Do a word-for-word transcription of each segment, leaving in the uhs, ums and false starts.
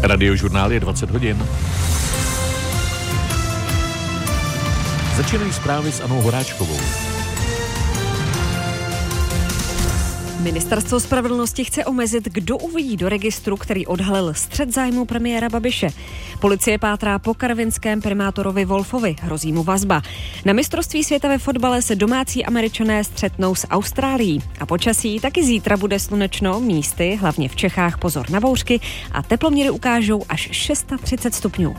Radiožurnál je dvacet hodin. Začínají zprávy s Anou Horáčkovou. Ministerstvo spravedlnosti chce omezit, kdo uvidí do registru, který odhalil střet zájmu premiéra Babiše. Policie pátrá po karvinském primátorovi Wolfovi, hrozí mu vazba. Na mistrovství světa ve fotbale se domácí Američané střetnou s Austrálií. A počasí taky zítra bude slunečno, místy, hlavně v Čechách pozor na bouřky a teploměry ukážou až třicet šest stupňů.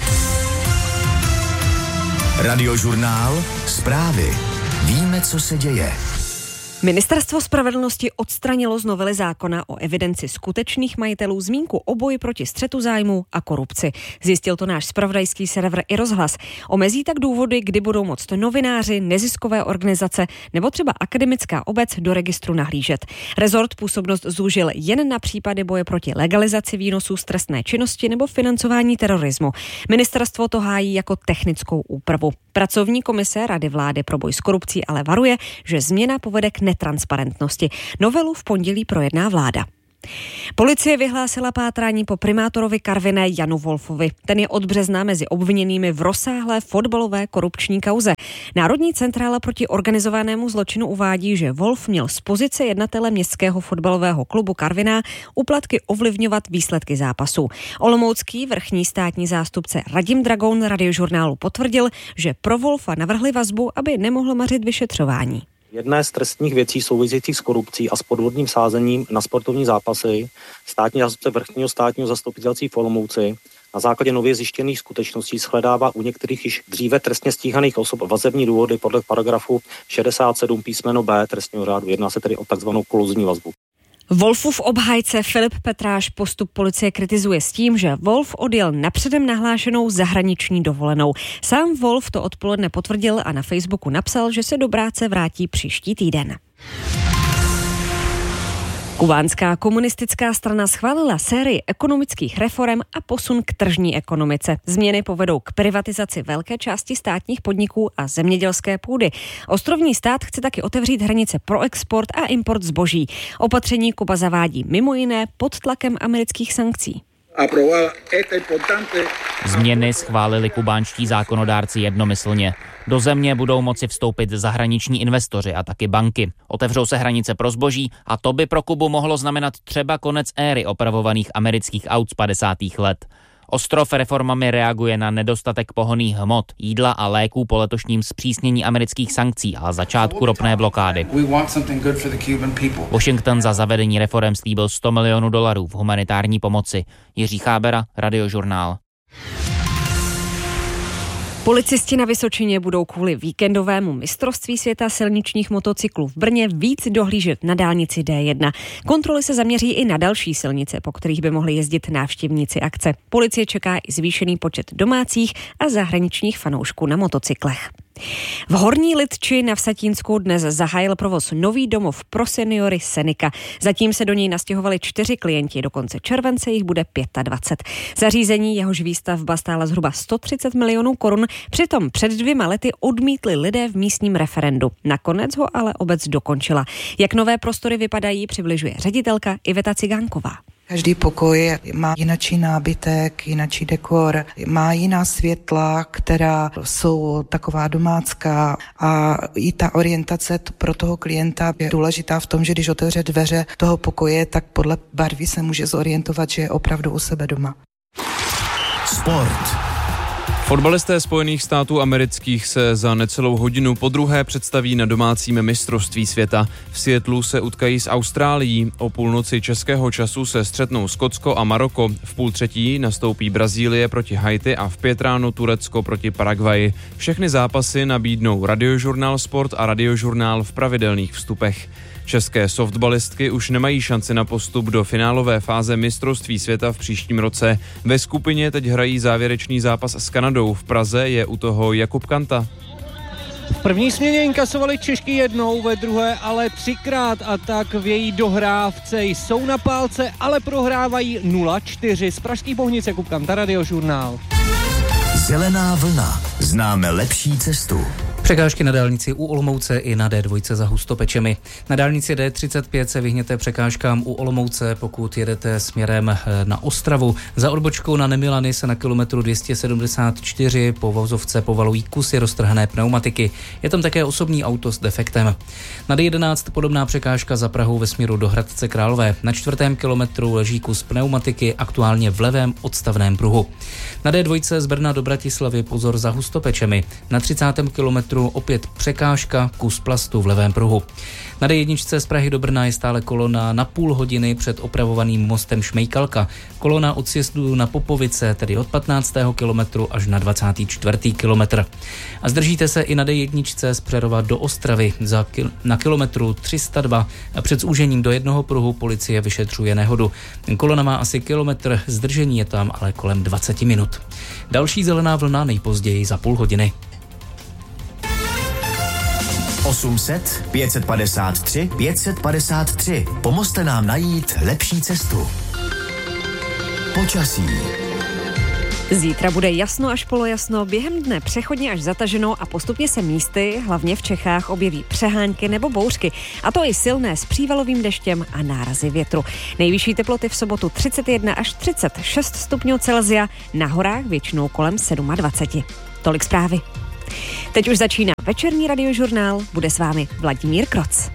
Radiožurnál, zprávy. Víme, co se děje. Ministerstvo spravedlnosti odstranilo z novely zákona o evidenci skutečných majitelů zmínku o boji proti střetu zájmů a korupci. Zjistil to náš zpravodajský server i Rozhlas. Omezí tak důvody, kdy budou moct novináři, neziskové organizace nebo třeba akademická obec do registru nahlížet. Rezort působnost zúžil jen na případy boje proti legalizaci výnosů z trestné činnosti nebo financování terorismu. Ministerstvo to hájí jako technickou úpravu. Pracovní komise Rady vlády pro boj s korupcí ale varuje, že změna povede k netransparentnosti. Novelu v pondělí projedná vláda. Policie vyhlásila pátrání po primátorovi Karviné Janu Wolfovi. Ten je od března mezi obviněnými v rozsáhlé fotbalové korupční kauze. Národní centrála proti organizovanému zločinu uvádí, že Wolf měl z pozice jednatele městského fotbalového klubu Karviná úplatky ovlivňovat výsledky zápasů. Olomoucký vrchní státní zástupce Radim Dragoun Radiožurnálu potvrdil, že pro Wolfa navrhli vazbu, aby nemohl mařit vyšetřování. Jedné z trestních věcí souvisejících s korupcí a s podvodným sázením na sportovní zápasy státní zástupce vrchního státního zastupitelství v Olomouci na základě nově zjištěných skutečností shledává u některých již dříve trestně stíhaných osob vazební důvody podle paragrafu šedesát sedm písmeno B trestního řádu. Jedná se tedy o takzvanou koluzní vazbu. Wolfův obhájce Filip Petráš postup policie kritizuje s tím, že Wolf odjel na předem nahlášenou zahraniční dovolenou. Sám Wolf to odpoledne potvrdil a na Facebooku napsal, že se do práce vrátí příští týden. Kubánská komunistická strana schválila sérii ekonomických reforem a posun k tržní ekonomice. Změny povedou k privatizaci velké části státních podniků a zemědělské půdy. Ostrovní stát chce taky otevřít hranice pro export a import zboží. Opatření Kuba zavádí mimo jiné pod tlakem amerických sankcí. Změny schválili kubánští zákonodárci jednomyslně. Do země budou moci vstoupit zahraniční investoři a taky banky. Otevřou se hranice pro zboží a to by pro Kubu mohlo znamenat třeba konec éry opravovaných amerických aut z padesátých let. Ostrov reformami reaguje na nedostatek pohonných hmot, jídla a léků po letošním zpřísnění amerických sankcí a začátku ropné blokády. Washington za zavedení reforem slíbil sto milionů dolarů v humanitární pomoci. Jiří Chábera, Radiožurnál. Policisti na Vysočině budou kvůli víkendovému mistrovství světa silničních motocyklů v Brně víc dohlížet na dálnici D jedna. Kontroly se zaměří i na další silnice, po kterých by mohli jezdit návštěvníci akce. Policie čeká i zvýšený počet domácích a zahraničních fanoušků na motocyklech. V Horní Lidči na Vsatínsku dnes zahájil provoz nový domov pro seniory Senika. Zatím se do něj nastěhovali čtyři klienti, do konce července jich bude dvacet pět. Zařízení, jehož výstavba stála zhruba sto třicet milionů korun, přitom před dvěma lety odmítli lidé v místním referendu. Nakonec ho ale obec dokončila. Jak nové prostory vypadají, přibližuje ředitelka Iveta Cigánková. Každý pokoj má jinačí nábytek, jinačí dekor, má jiná světla, která jsou taková domácká a i ta orientace pro toho klienta je důležitá v tom, že když otevře dveře toho pokoje, tak podle barvy se může zorientovat, že je opravdu u sebe doma. Sport. Fotbalisté Spojených států amerických se za necelou hodinu podruhé představí na domácím mistrovství světa. V Seattlu se utkají s Austrálií. O půlnoci českého času se střetnou Skotsko a Maroko. V půl třetí nastoupí Brazílie proti Haiti a v pět ráno Turecko proti Paraguayi. Všechny zápasy nabídnou Radiožurnál Sport a Radiožurnál v pravidelných vstupech. České softballistky už nemají šanci na postup do finálové fáze mistrovství světa v příštím roce. Ve skupině teď hrají závěrečný zápas s Kanadou. V Praze je u toho Jakub Kanta. V první směně inkasovali Češky jednou, ve druhé ale třikrát a tak v její dohrávce jsou na pálce, ale prohrávají nula čtyři. Z Pražských Bohnic Jakub Kanta, Radiožurnál. Zelená vlna. Známe lepší cestu. Překážky na dálnici u Olomouce i na D dva za Hustopečemi. Na dálnici D třicet pět se vyhněte překážkám u Olomouce, pokud jedete směrem na Ostravu. Za odbočkou na Nemilany se na kilometru dvě stě sedmdesát čtyři po vozovce povalují kusy roztrhané pneumatiky. Je tam také osobní auto s defektem. Na D jedenáct podobná překážka za Prahou ve směru do Hradce Králové. Na čtvrtém kilometru leží kus pneumatiky, aktuálně v levém odstavném pruhu. Na D dva z Brna do Bratislavy pozor za Hustopečemi. Na třicátém kilometru opět překážka, kus plastu v levém pruhu. Na D jedna z Prahy do Brna je stále kolona na půl hodiny před opravovaným mostem Šmejkalka. Kolona od sjezdu na Popovice, tedy od patnáctého kilometru až na dvacátý čtvrtý kilometr. A zdržíte se i na D jedna z Přerova do Ostravy za kil- na kilometru tři sta dva. A před zúžením do jednoho pruhu policie vyšetřuje nehodu. Kolona má asi kilometr, zdržení je tam ale kolem dvacet minut. Další zelená vlna nejpozději za půl hodiny. osm set, pět set padesát tři, pět set padesát tři. Pomozte nám najít lepší cestu. Počasí. Zítra bude jasno až polojasno, během dne přechodně až zataženo a postupně se místy, hlavně v Čechách, objeví přehánky nebo bouřky. A to i silné s přívalovým deštěm a nárazy větru. Nejvyšší teploty v sobotu třicet jedna až třicet šest stupňů Celsia, na horách většinou kolem dvacet sedm. Tolik zprávy. Teď už začíná večerní radiožurnál, bude s vámi Vladimír Kroc.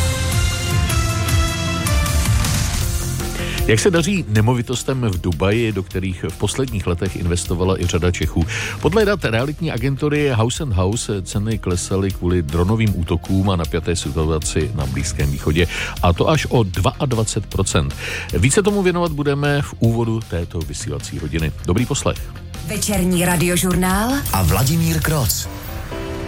Jak se daří nemovitostem v Dubaji, do kterých v posledních letech investovala i řada Čechů? Podle dat realitní agentury House and House ceny klesaly kvůli dronovým útokům a napjaté situaci na Blízkém východě, a to až o dvacet dva procent. Více tomu věnovat budeme v úvodu této vysílací hodiny. Dobrý poslech. Večerní radiožurnál a Vladimír Kroc.